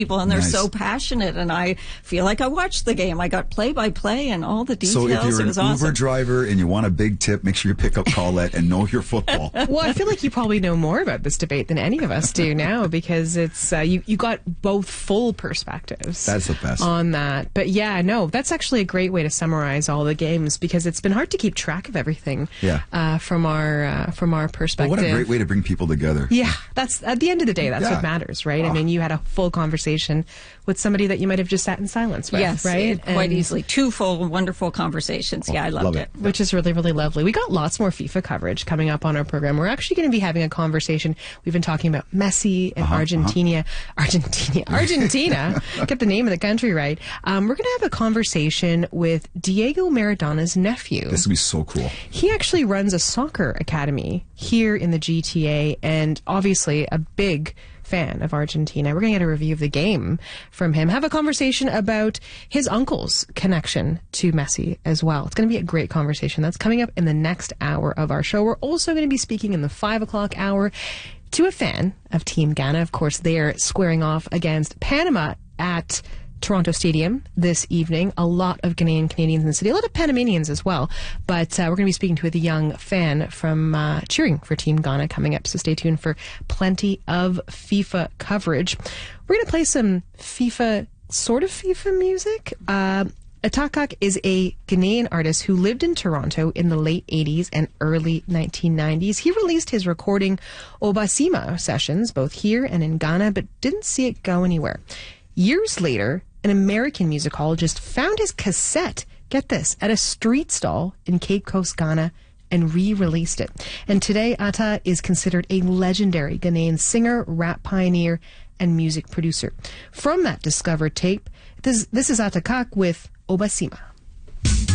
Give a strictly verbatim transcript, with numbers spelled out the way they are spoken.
people, and they're Nice. so passionate, and I feel like I watched the game. I got play-by-play and all the details. So if you're it an was Uber awesome. driver and you want a big tip, make sure you pick up Colette and know your football. Well, I feel like you probably know more about this debate than any of us do now, because it's uh, you, you got both full perspectives. That's the best. On that. But yeah, no, that's actually a great way to summarize all the games, because it's been hard to keep track of everything Yeah. uh, from our uh, from our But perspective. what a great way to bring people together. Yeah, that's at the end of the day, that's Yeah. what matters, right? I Oh. mean, you had a full conversation with somebody that you might have just sat in silence with, Yes, right? it- quite And- easy. Two full, wonderful conversations. Yeah, I loved love it. it. Which is really, really lovely. We got lots more FIFA coverage coming up on our program. We're actually going to be having a conversation. We've been talking about Messi and Uh-huh, Argentina. Argentina. Argentina. Get the name of the country right. Um, we're going to have a conversation with Diego Maradona's nephew. This will be so cool. He actually runs a soccer academy here in the G T A, and obviously a big fan of Argentina. We're going to get a review of the game from him. Have a conversation about his uncle's connection to Messi as well. It's going to be a great conversation. That's coming up in the next hour of our show. We're also going to be speaking in the five o'clock hour to a fan of Team Ghana. Of course, they're squaring off against Panama at Toronto Stadium this evening. A lot of Ghanaian Canadians in the city, a lot of Panamanians as well. But uh, we're going to be speaking to a young fan from uh, cheering for Team Ghana coming up. So stay tuned for plenty of FIFA coverage. We're going to play some FIFA, sort of FIFA music. Uh, Atakak is a Ghanaian artist who lived in Toronto in the late eighties and early nineteen nineties. He released his recording Obasima sessions, both here and in Ghana, but didn't see it go anywhere. Years later, an American musicologist found his cassette, get this, at a street stall in Cape Coast, Ghana, and re-released it. And today, Ata is considered a legendary Ghanaian singer, rap pioneer, and music producer. From that discovered tape, this, this is Atakak with Obasima.